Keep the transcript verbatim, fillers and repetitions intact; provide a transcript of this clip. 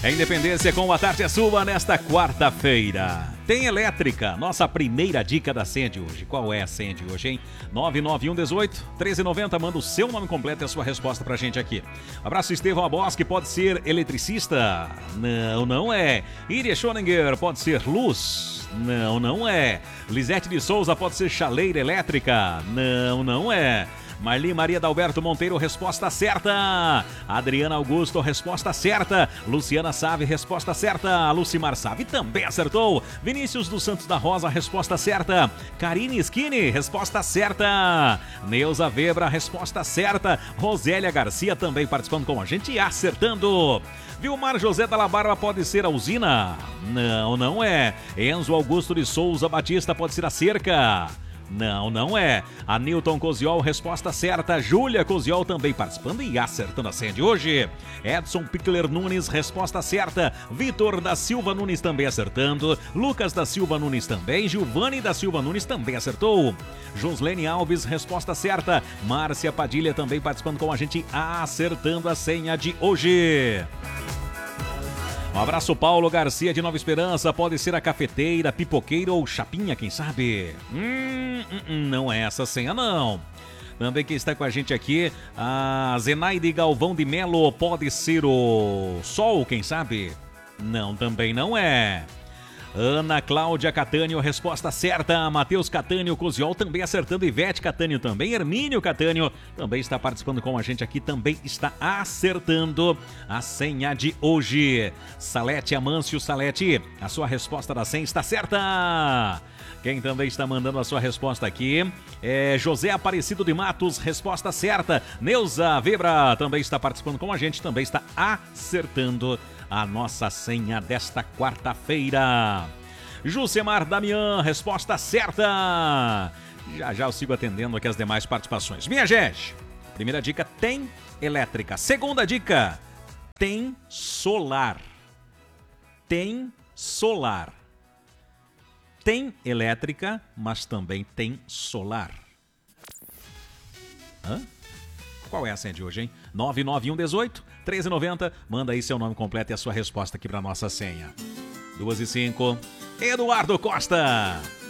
A Independência com a Tarde é Sua nesta quarta-feira. Tem elétrica, nossa primeira dica da senha de hoje. Qual é a senha de hoje, hein? nove nove um um oito, um três nove zero, manda o seu nome completo e a sua resposta pra gente aqui. Abraço, Estevão Aboschi, pode ser eletricista? Não, não é. Iria Schoninger, pode ser luz? Não, não é. Lisete de Souza, pode ser chaleira elétrica? Não, não é. Marli Maria Dalberto Monteiro, resposta certa. Adriana Augusto, resposta certa. Luciana Save, resposta certa. Lucimar Save também acertou. Vinícius dos Santos da Rosa, resposta certa. Karine Skinny, resposta certa. Neuza Vebra, resposta certa. Rosélia Garcia também participando com a gente e acertando. Vilmar José da La Barba, pode ser a usina? Não, não é. Enzo Augusto de Souza Batista, pode ser a cerca? Não, não é. A Newton Coziol, resposta certa. Júlia Coziol também participando e acertando a senha de hoje. Edson Pickler Nunes, resposta certa. Vitor da Silva Nunes também acertando. Lucas da Silva Nunes também. Giovanni da Silva Nunes também acertou. Joslene Alves, resposta certa. Márcia Padilha também participando com a gente, acertando a senha de hoje. Um abraço, Paulo Garcia de Nova Esperança. Pode ser a cafeteira, pipoqueira ou chapinha, quem sabe? Hum, hum, não é essa senha, não. Também quem está com a gente aqui, a Zenaide Galvão de Melo. Pode ser o sol, quem sabe? Não, também não é. Ana Cláudia Catânio, resposta certa. Matheus Catânio Coziol também acertando. Ivete Catânio também. Hermínio Catânio também está participando com a gente aqui, também está acertando a senha de hoje. Salete Amâncio Salete, a sua resposta da senha está certa. Quem também está mandando a sua resposta aqui é José Aparecido de Matos, resposta certa. Neuza Vebra também está participando com a gente, também está acertando a nossa senha desta quarta-feira. Jusemar Damian, resposta certa. Já já eu sigo atendendo aqui as demais participações. Minha gente, primeira dica, tem elétrica. Segunda dica, tem solar. Tem solar. Tem elétrica, mas também tem solar. Hã? Qual é a senha de hoje, hein? nove nove um um oito, um três nove zero. Manda aí seu nome completo e a sua resposta aqui para nossa senha. duas e cinco. Eduardo Costa.